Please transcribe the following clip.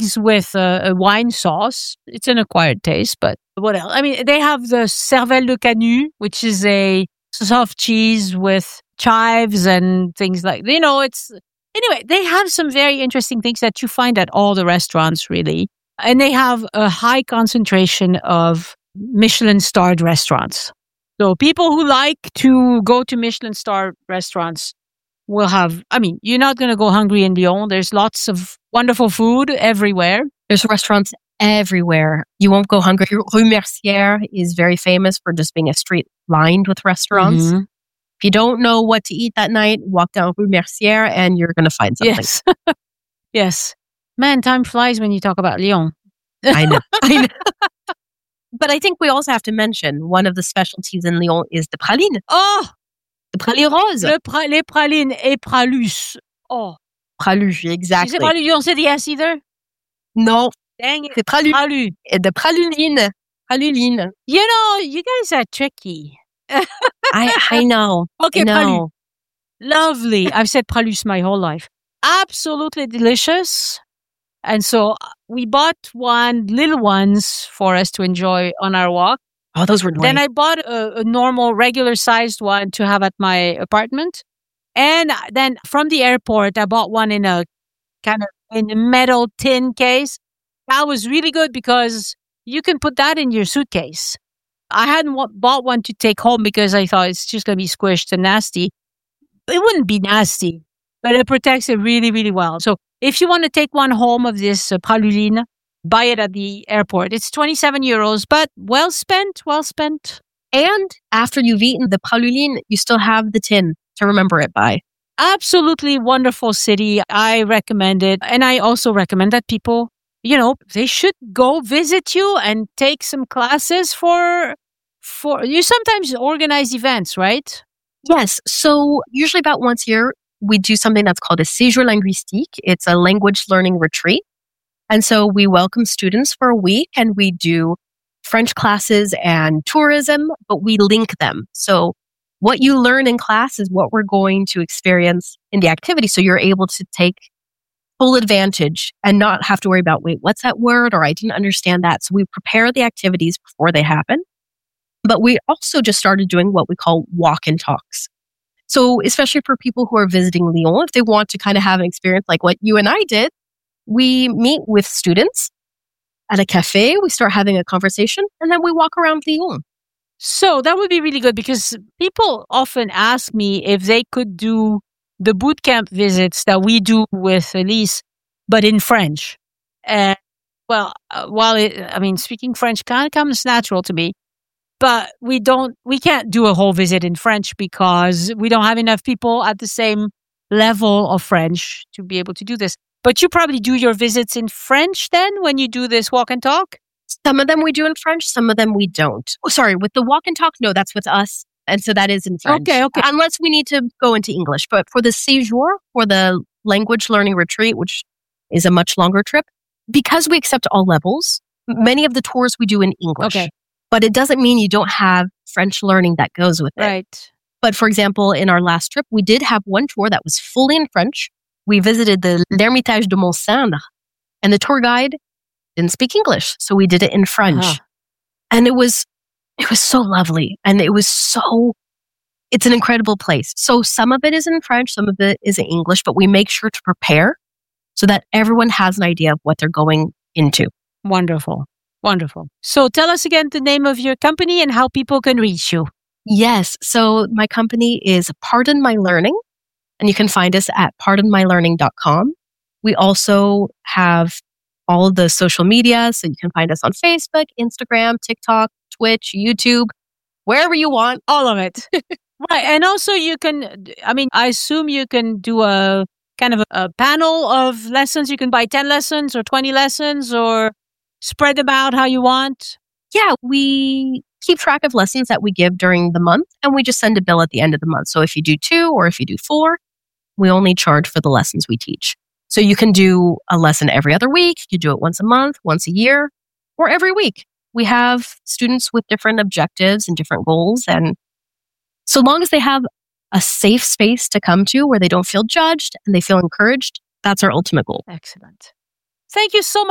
eggs with a wine sauce. It's an acquired taste, but what else? I mean, they have the cervelle de canut, which is a soft cheese with chives and things like, anyway, they have some very interesting things that you find at all the restaurants, really. And they have a high concentration of Michelin-starred restaurants. So people who like to go to Michelin-starred restaurants will have, you're not going to go hungry in Lyon. There's lots of wonderful food everywhere. There's restaurants everywhere. You won't go hungry. Rue Mercière is very famous for just being a street lined with restaurants. Mm-hmm. If you don't know what to eat that night, walk down Rue Mercière and you're going to find something. Yes. Yes. Man, time flies when you talk about Lyon. I know. But I think we also have to mention one of the specialties in Lyon is the praline. Oh! The praline rose. Les pralines et pralus. Oh. Pralus, exactly. Is it pralus? You don't say the S either? No. Dang it. C'est pralus. Pralus. The praluline. Praluline. You guys are tricky. I know. Okay, I know. pralus. Lovely. I've said pralus my whole life. Absolutely delicious. And so we bought little ones for us to enjoy on our walk. Oh, those were nice. Then I bought a normal, regular-sized one to have at my apartment. And then from the airport, I bought one in a kind of in a metal tin case. That was really good because you can put that in your suitcase. I hadn't bought one to take home because I thought it's just going to be squished and nasty. It wouldn't be nasty, but it protects it really, really well. So if you want to take one home of this praluline, buy it at the airport. It's 27 euros, but well spent. And after you've eaten the praluline, you still have the tin to remember it by. Absolutely wonderful city. I recommend it. And I also recommend that people, they should go visit you and take some classes for you sometimes organize events, right? Yes. So usually about once a year, we do something that's called a séjour linguistique. It's a language learning retreat. And so we welcome students for a week and we do French classes and tourism, but we link them. So what you learn in class is what we're going to experience in the activity. So you're able to take full advantage and not have to worry about, wait, what's that word? Or I didn't understand that. So we prepare the activities before they happen. But we also just started doing what we call walk and talks. So especially for people who are visiting Lyon, if they want to kind of have an experience like what you and I did, we meet with students at a cafe, we start having a conversation, and then we walk around Lyon. So that would be really good because people often ask me if they could do the boot camp visits that we do with Elise, but in French. And speaking French kind of comes natural to me. But we can't do a whole visit in French because we don't have enough people at the same level of French to be able to do this. But you probably do your visits in French then when you do this walk and talk? Some of them we do in French, some of them we don't. Oh, sorry, with the walk and talk, no, that's with us. And so that is in French. Okay. Unless we need to go into English. But for the séjour, for the language learning retreat, which is a much longer trip, because we accept all levels, many of the tours we do in English. Okay. But it doesn't mean you don't have French learning that goes with it. Right. But for example, in our last trip, we did have one tour that was fully in French. We visited the L'Ermitage de Mont-Saint, and the tour guide didn't speak English. So we did it in French. Uh-huh. And it was so lovely. And it's an incredible place. So some of it is in French, some of it is in English, but we make sure to prepare so that everyone has an idea of what they're going into. Wonderful. So tell us again the name of your company and how people can reach you. Yes. So my company is Pardon My Learning, and you can find us at pardonmylearning.com. We also have all of the social media. So you can find us on Facebook, Instagram, TikTok, Twitch, YouTube, wherever you want. All of it. Right. And also I assume you can do a kind of a panel of lessons. You can buy 10 lessons or 20 lessons or spread them out how you want. Yeah, we keep track of lessons that we give during the month, and we just send a bill at the end of the month. So if you do 2 or if you do 4, we only charge for the lessons we teach. So you can do a lesson every other week. You can do it once a month, once a year, or every week. We have students with different objectives and different goals. And so long as they have a safe space to come to where they don't feel judged and they feel encouraged, that's our ultimate goal. Excellent. Thank you so much.